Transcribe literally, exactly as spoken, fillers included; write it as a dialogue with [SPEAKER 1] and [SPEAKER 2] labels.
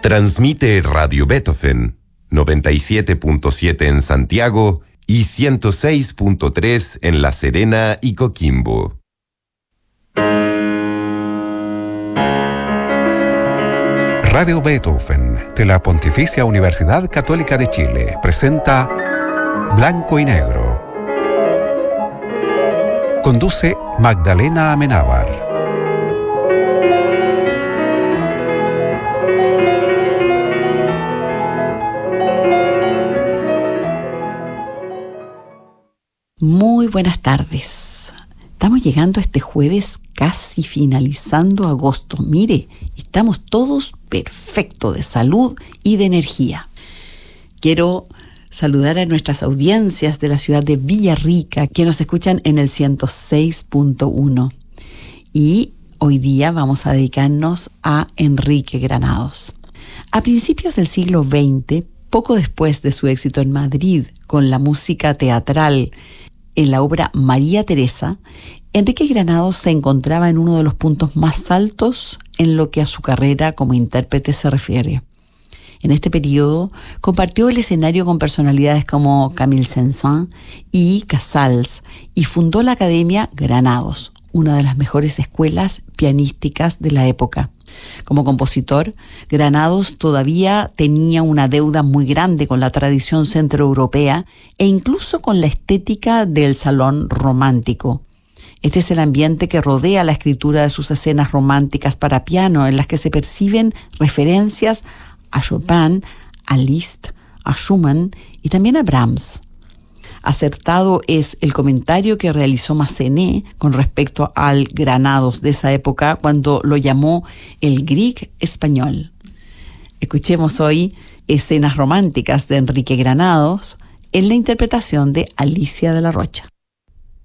[SPEAKER 1] Transmite Radio Beethoven, noventa y siete punto siete en Santiago y ciento seis punto tres en La Serena y Coquimbo.
[SPEAKER 2] Radio Beethoven, de la Pontificia Universidad Católica de Chile, presenta Blanco y Negro. Conduce Magdalena Amenábar.
[SPEAKER 3] Muy buenas tardes. Estamos llegando este jueves, casi finalizando agosto. Mire, estamos todos perfectos de salud y de energía. Quiero saludar a nuestras audiencias de la ciudad de Villarrica, que nos escuchan en el ciento seis punto uno. Y hoy día vamos a dedicarnos a Enrique Granados. A principios del siglo veinte, poco después de su éxito en Madrid con la música teatral en la obra María Teresa, Enrique Granados se encontraba en uno de los puntos más altos en lo que a su carrera como intérprete se refiere. En este periodo compartió el escenario con personalidades como Camille Saint-Saëns y Casals y fundó la Academia Granados, una de las mejores escuelas pianísticas de la época. Como compositor, Granados todavía tenía una deuda muy grande con la tradición centroeuropea e incluso con la estética del salón romántico. Este es el ambiente que rodea la escritura de sus escenas románticas para piano, en las que se perciben referencias a Chopin, a Liszt, a Schumann y también a Brahms. Acertado es el comentario que realizó Massenet con respecto al Granados de esa época cuando lo llamó el Grieg español. Escuchemos hoy escenas románticas de Enrique Granados en la interpretación de Alicia de la Rocha.